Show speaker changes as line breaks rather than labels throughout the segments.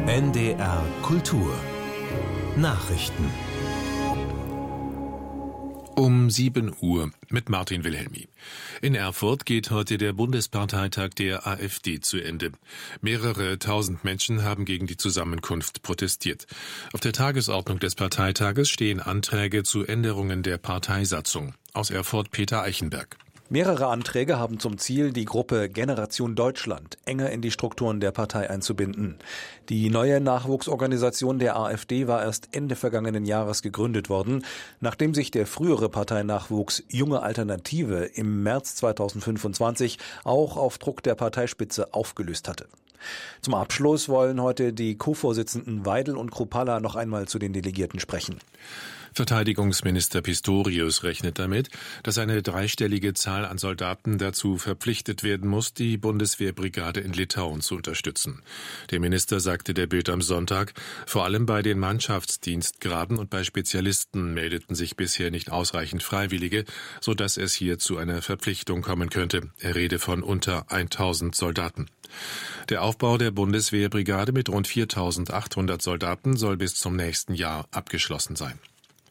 NDR Kultur Nachrichten um 7 Uhr mit Martin Wilhelmi. In Erfurt geht heute der Bundesparteitag der AfD zu Ende. Mehrere tausend Menschen haben gegen die Zusammenkunft protestiert. Auf der Tagesordnung des Parteitages stehen Anträge zu Änderungen der Parteisatzung. Aus Erfurt Peter Eichenberg.
Mehrere Anträge haben zum Ziel, die Gruppe Generation Deutschland enger in die Strukturen der Partei einzubinden. Die neue Nachwuchsorganisation der AfD war erst Ende vergangenen Jahres gegründet worden, nachdem sich der frühere Parteinachwuchs Junge Alternative im März 2025 auch auf Druck der Parteispitze aufgelöst hatte. Zum Abschluss wollen heute die Co-Vorsitzenden Weidel und Kruppalla noch einmal zu den Delegierten sprechen.
Verteidigungsminister Pistorius rechnet damit, dass eine dreistellige Zahl an Soldaten dazu verpflichtet werden muss, die Bundeswehrbrigade in Litauen zu unterstützen. Der Minister sagte der Bild am Sonntag, vor allem bei den Mannschaftsdienstgraden und bei Spezialisten meldeten sich bisher nicht ausreichend Freiwillige, sodass es hier zu einer Verpflichtung kommen könnte. Er rede von unter 1000 Soldaten. Der Aufbau der Bundeswehrbrigade mit rund 4.800 Soldaten soll bis zum nächsten Jahr abgeschlossen sein.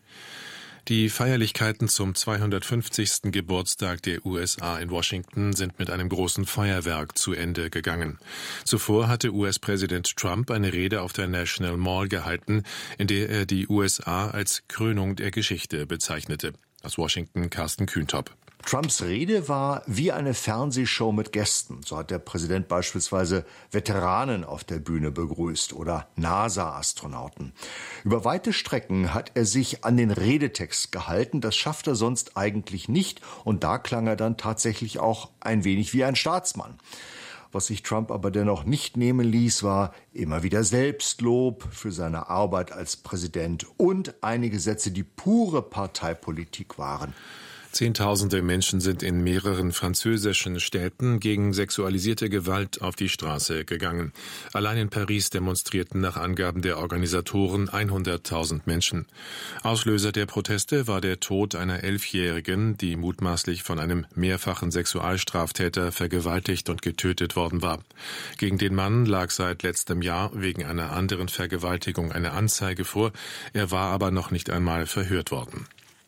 Die Feierlichkeiten zum 250. Geburtstag der USA in Washington sind mit einem großen Feuerwerk zu Ende gegangen. Zuvor hatte US-Präsident Trump eine Rede auf der National Mall gehalten, in der er die USA als Krönung der Geschichte bezeichnete. Aus Washington Carsten Kühntop.
Trumps Rede war wie eine Fernsehshow mit Gästen. So hat der Präsident beispielsweise Veteranen auf der Bühne begrüßt oder NASA-Astronauten. Über weite Strecken hat er sich an den Redetext gehalten. Das schafft er sonst eigentlich nicht. Und da klang er dann tatsächlich auch ein wenig wie ein Staatsmann. Was sich Trump aber dennoch nicht nehmen ließ, war immer wieder Selbstlob für seine Arbeit als Präsident und einige Sätze, die pure Parteipolitik waren.
Zehntausende Menschen sind in mehreren französischen Städten gegen sexualisierte Gewalt auf die Straße gegangen. Allein in Paris demonstrierten nach Angaben der Organisatoren 100.000 Menschen. Auslöser der Proteste war der Tod einer 11-Jährigen, die mutmaßlich von einem mehrfachen Sexualstraftäter vergewaltigt und getötet worden war. Gegen den Mann lag seit letztem Jahr wegen einer anderen Vergewaltigung eine Anzeige vor. Er war aber noch nicht einmal verhört worden.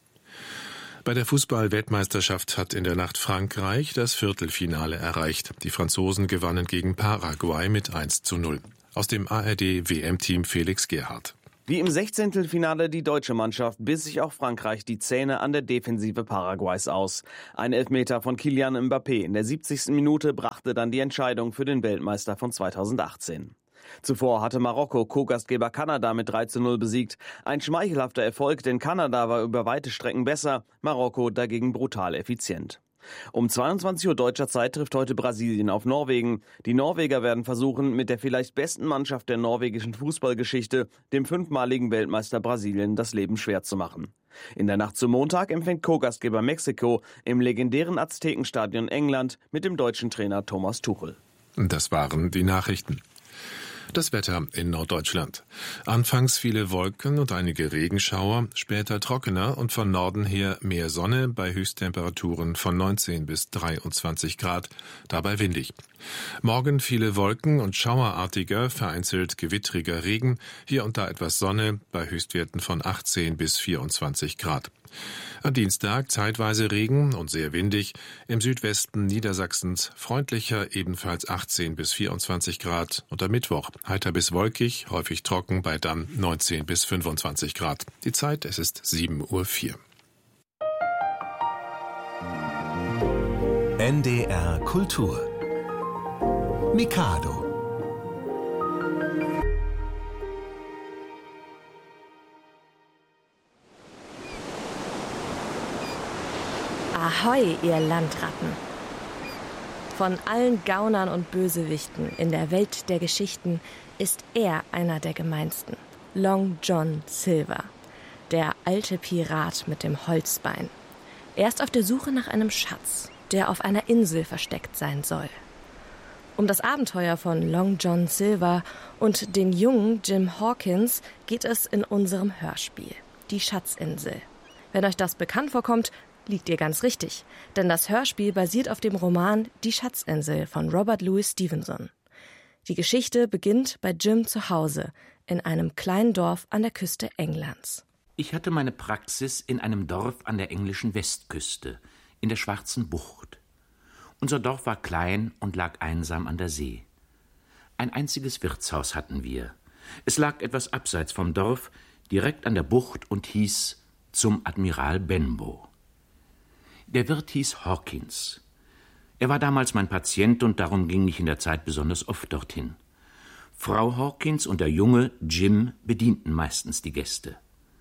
Bei der Fußball-Weltmeisterschaft hat in der Nacht Frankreich das Viertelfinale erreicht. Die Franzosen gewannen gegen Paraguay mit 1:0. Aus dem ARD-WM-Team Felix Gerhardt.
Wie im 16. die deutsche Mannschaft biss sich auch Frankreich die Zähne an der Defensive Paraguays aus. Ein Elfmeter von Kylian Mbappé in der 70. Minute brachte dann die Entscheidung für den Weltmeister von 2018. Zuvor hatte Marokko Co-Gastgeber Kanada mit 3:0 besiegt. Ein schmeichelhafter Erfolg, denn Kanada war über weite Strecken besser, Marokko dagegen brutal effizient. Um 22 Uhr deutscher Zeit trifft heute Brasilien auf Norwegen. Die Norweger werden versuchen, mit der vielleicht besten Mannschaft der norwegischen Fußballgeschichte, dem 5-maligen Weltmeister Brasilien, das Leben schwer zu machen. In der Nacht zum Montag empfängt Co-Gastgeber Mexiko im legendären Aztekenstadion England mit dem deutschen Trainer Thomas Tuchel.
Das waren die Nachrichten. Das Wetter in Norddeutschland. Anfangs viele Wolken und einige Regenschauer, später trockener und von Norden her mehr Sonne bei Höchsttemperaturen von 19 bis 23 Grad, dabei windig. Morgen viele Wolken und schauerartiger, vereinzelt gewittriger Regen, hier und da etwas Sonne bei Höchstwerten von 18 bis 24 Grad. Am Dienstag zeitweise Regen und sehr windig, im Südwesten Niedersachsens freundlicher, ebenfalls 18 bis 24 Grad und am Mittwoch heiter bis wolkig, häufig trocken bei dann 19 bis 25 Grad. Die Zeit, es ist 7:04 Uhr.
NDR Kultur Mikado.
Ahoi, ihr Landratten! Von allen Gaunern und Bösewichten in der Welt der Geschichten ist er einer der gemeinsten. Long John Silver, der alte Pirat mit dem Holzbein. Er ist auf der Suche nach einem Schatz, der auf einer Insel versteckt sein soll. Um das Abenteuer von Long John Silver und den jungen Jim Hawkins geht es in unserem Hörspiel, Die Schatzinsel. Wenn euch das bekannt vorkommt, liegt ihr ganz richtig, denn das Hörspiel basiert auf dem Roman Die Schatzinsel von Robert Louis Stevenson. Die Geschichte beginnt bei Jim zu Hause, in einem kleinen Dorf an der Küste Englands.
Ich hatte meine Praxis in einem Dorf an der englischen Westküste, in der Schwarzen Bucht. Unser Dorf war klein und lag einsam an der See. Ein einziges Wirtshaus hatten wir. Es lag etwas abseits vom Dorf, direkt an der Bucht und hieß Zum Admiral Benbow. Der Wirt hieß Hawkins. Er war damals mein Patient und darum ging ich in der Zeit besonders oft dorthin. Frau Hawkins und der Junge Jim bedienten meistens die Gäste.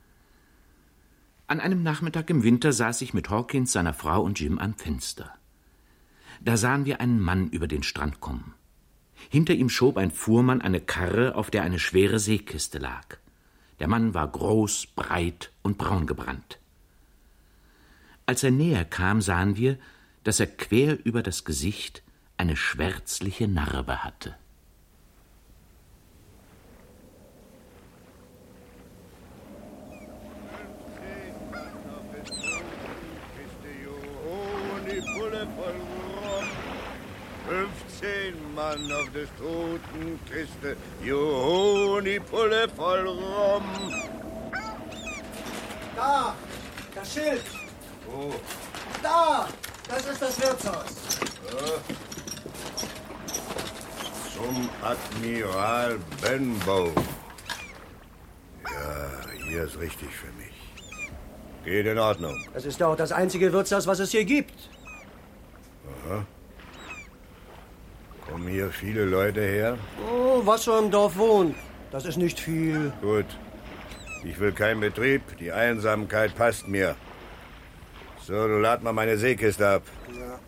An einem Nachmittag im Winter saß ich mit Hawkins, seiner Frau und Jim am Fenster. Da sahen wir einen Mann über den Strand kommen. Hinter ihm schob ein Fuhrmann eine Karre, auf der eine schwere Seekiste lag. Der Mann war groß, breit und braun gebrannt. Als er näher kam, sahen wir, dass er quer über das Gesicht eine schwärzliche Narbe hatte.
Mann auf der Totenkiste, joho, die Pulle voll Rum.
Da, das Schild.
Wo?
Da, das ist das Wirtshaus.
Ja. Zum Admiral Benbow. Ja, hier ist richtig für mich. Geht in Ordnung.
Das ist auch das einzige Wirtshaus, was es hier gibt.
Aha. Kommen hier viele Leute her?
Oh, was so im Dorf wohnt. Das ist nicht viel.
Gut. Ich will keinen Betrieb. Die Einsamkeit passt mir. So, du lad mal meine Seekiste ab.
Ja.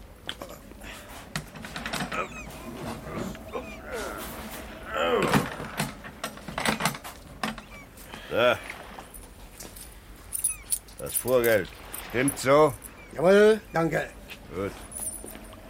Da. Das Fuhrgeld. Stimmt so?
Jawohl, danke.
Gut.